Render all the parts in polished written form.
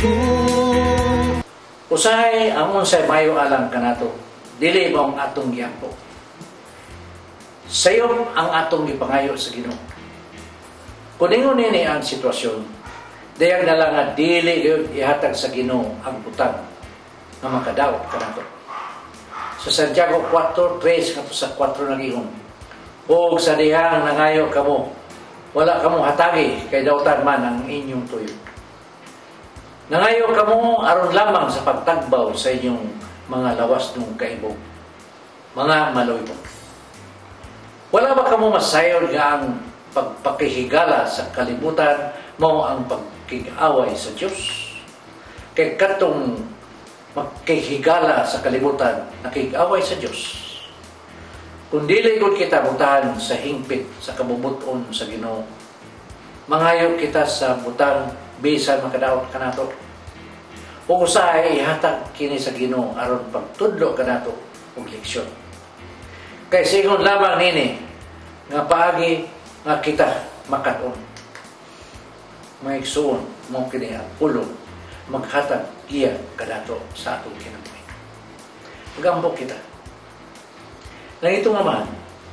Usahay amon sa mayo alang kanato, dili mo ang atong giampo. Sayo ang atong gipangayo sa Ginoo. Kuningon nini ang sitwasyon, dayag na lang nga dili gyud ihatag sa Ginoo ang butang nga makadaot kanato. Sa Santiago 4:3 kapos sa 4 nag-ingon, "Ug sa dihang nangayo kamo, wala kamo hatagi kay dautan man ang inyong tuyo. Nangayo kamo aron lamang sa pagtagbaw sa inyong mga lawas ng kaibog, mga maloybog. Wala ba kamo masayod nga ang pagpakihigala sa kalibutan mao ang pagkig-away sa Dios? Kay katong magkihigala sa kalibutan, nakig-away sa Dios. Kung dili gud kita butahan sa hingpit sa kabubuton sa Ginoo, mangayo kita sa butang bisan makadaot kanato. O usahay ihatag kini sa Ginoo aron pagtudlo kanato og leksyon. Kay sigon lamang nini nga paagi nga kita makat-on. Maigsuon mo kini ang pulong maghatag iya kanato sa atong kinabuhi. Magambok kita. Nang ito nga man,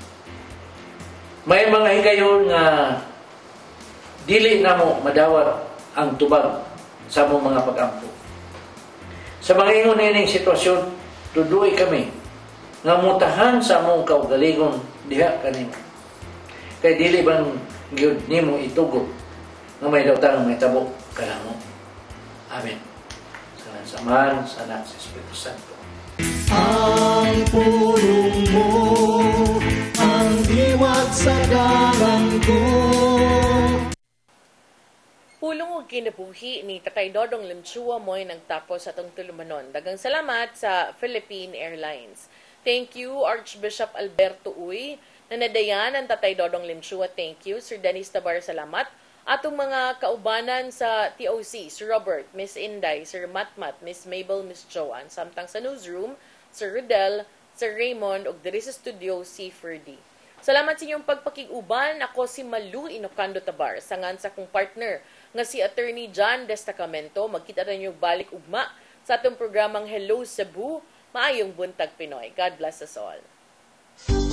may mga higayon nga dili na mo madawat ang tubag sa among mga pag-ampo. Sa mga ingon nining sitwasyon, tuduy kami nga mutahan sa among kaugalingon diha kanimo. Kay dili bang gyud nimo itugot nga may daotang may tabo kanamo. Amen. Sa Ama, sa Anak, sa Espiritu Santo. Ang pulong mo, ang diwat sa dalan ko. Pulong og kinabuhi ni Tatay Dodong Limchua mo'y nagtapos sa atong tulumanon. Dagang salamat sa Philippine Airlines. Thank you, Archbishop Alberto Uy. Nanadayan ang Tatay Dodong Limchua. Thank you. Sir Dennis Tabar, salamat. Atong mga kaubanan sa TOC, Sir Robert, Miss Inday, Sir Matmat, Miss Mabel, Miss Joanne. Samtang sa newsroom, Sir Rodel, Sir Raymond, ug diri sa studio, si Ferdy. Salamat sa inyong pagpakiguban. Ako si Malu Inocando Tabar. Sangan sa kong partner nga si Attorney John Destacamento. Magkita na niyo balik ugma sa atong programang Hello Cebu. Maayong buntag Pinoy. God bless us all.